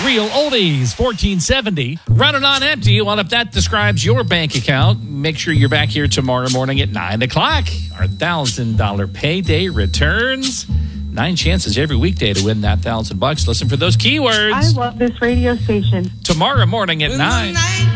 Real Oldies, 1470. Running on empty. Well, if that describes your bank account, make sure you're back here tomorrow morning at 9 o'clock. Our $1,000 payday returns. 9 chances every weekday to win that $1,000. Listen for those keywords. I love this radio station. Tomorrow morning at 9.